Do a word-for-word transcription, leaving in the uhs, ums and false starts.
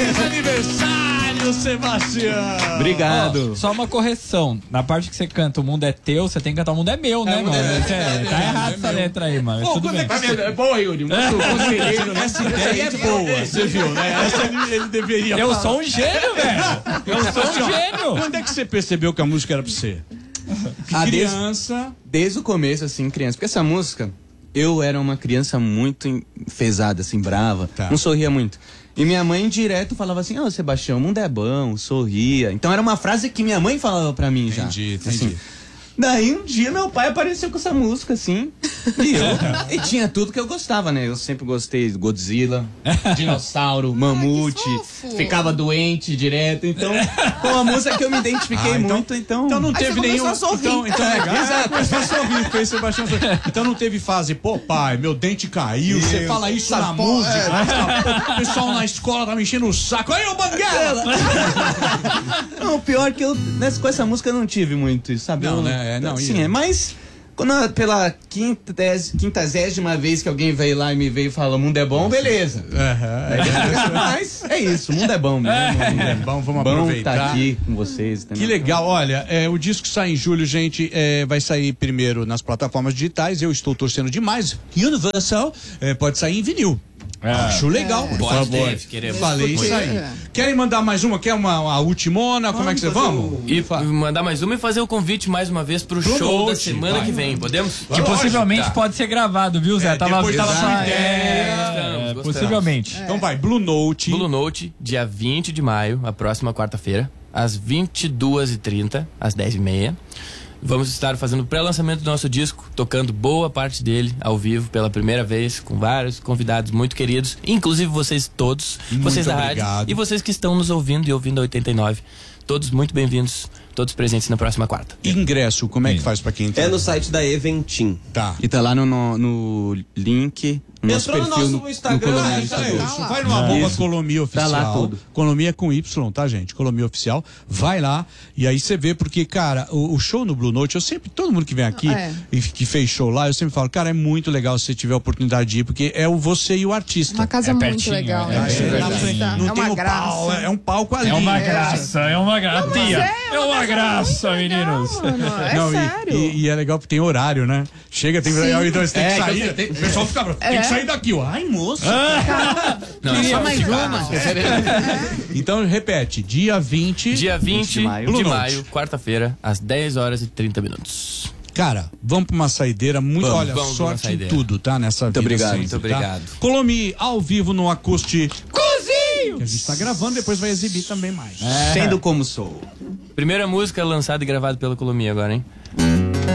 Feliz aniversário, Sebastião! Obrigado. Ó, só uma correção. Na parte que você canta O Mundo é Teu, você tem que cantar O Mundo é Meu, né, É, mano? é, Você- é, tá é, errado é essa meu. letra aí, mano. Mas Pô, tudo quando bem. é que você... É boa, Yuri. Muito conselheiro. Essa ideia é boa, você viu, né? Essa ele, ele deveria Eu falar. sou um gênio, velho. Eu sou um gênio. Quando é que você percebeu que a música era pra você? Ah, desde- Criança... Desde o começo, assim, criança. Porque essa música, eu era uma criança muito enfesada, assim, brava. Tá. Não sorria muito. E minha mãe direto falava assim, ô Sebastião, o mundo é bom, sorria. Então era uma frase que minha mãe falava pra mim já. Entendi, entendi. Assim, daí um dia meu pai apareceu com essa música, assim. E eu. E tinha tudo que eu gostava, né? Eu sempre gostei de Godzilla, dinossauro, mamute, fofo. ficava doente direto. Então, foi uma música que eu me identifiquei Ah, então- muito, então. Então não Aí teve você nenhum. começou a sorrir. Então, então É, legal. exato. Começou a sorrir, fez Sebastião sorrir. Então não teve fase, pô, pai, meu dente caiu. Você fala isso na música. O pessoal na escola tá me enchendo o saco. Aí, ô Banguela! Não, o pior é que eu nessa, com essa música eu não tive muito isso, sabe? Não, Eu- né? É, não, Sim, e- é mais. Quando, pela quinta, dez, quintagésima vez que alguém veio lá e me veio e fala, o mundo é bom, beleza. Mas é isso, o mundo é bom mesmo. o mundo é Bom, vamos bom aproveitar. estar aqui com vocês. Que legal, olha, é, o disco sai em julho, gente, é, vai sair primeiro nas plataformas digitais, eu estou torcendo demais. Universal, é, pode sair em vinil. Acho legal, por Pode, favor. Dave, queremos. Falei isso aí. É. Querem mandar mais uma? Quer uma, uma ultimona? Como é que você... Vamos? E mandar mais uma e fazer o convite mais uma vez pro Pro show da Note, semana vai. que vem. Podemos? Que Lógico, possivelmente tá. pode ser gravado, viu, Zé? É, tava depois tava da só- ideia. é, Gostamos, é, gostamos. possivelmente. Então vai, Blue Note. Blue Note, dia vinte de maio, a próxima quarta-feira, às vinte e duas e trinta, às dez e meia. Vamos estar fazendo o pré-lançamento do nosso disco, tocando boa parte dele ao vivo pela primeira vez, com vários convidados muito queridos, inclusive vocês todos, Muito vocês da obrigado. rádio e vocês que estão nos ouvindo e ouvindo a oitenta e nove. Todos muito bem-vindos, todos presentes na próxima quarta. Ingresso, como é que faz pra quem entende? É no site da Eventim. Tá. E tá lá no, no, no link, no nosso Entrou no perfil nosso no, Instagram, no Colomia ah, no isso Instagram. aí. Isso, vai no arroba Isso. Colomia Oficial. Tá lá tudo. Colomia com Y, tá, gente? Colomia Oficial. Vai lá e aí você vê, porque, cara, o, o show no Blue Note, eu sempre, todo mundo que vem aqui É. e que fez show lá, eu sempre falo, cara, é muito legal se você tiver a oportunidade de ir, porque é o você e o artista. Uma casa É muito pertinho, legal, é né? pertinho. Na frente, Tá. não É tem uma o pau, graça. é um palco ali. É uma graça, é uma graça. Tia, é é uma uma casa graça, muito legal, meninos. mano. É Não, e- sério. E, e é legal porque tem horário, né? Chega, tem Sim. então você tem É, que sair. então tem- O pessoal fica bravo, tem É. que sair daqui, ó. Ai, moço. Não, é só mais uma. Então repete, dia vinte. Dia vinte de maio. de Blue maio, Note. quarta-feira, às dez horas e trinta minutos. Cara, vamos pra uma saideira muito. Vamos, olha, vamos pra uma sorte em saideira. tudo, tá? Nessa vida obrigado. sempre, Muito tá? obrigado. Colomi, ao vivo no Acústico. Cozinho! Que a gente tá gravando, depois vai exibir também mais. Sendo como sou. Primeira música lançada e gravada pela Colomia agora, hein?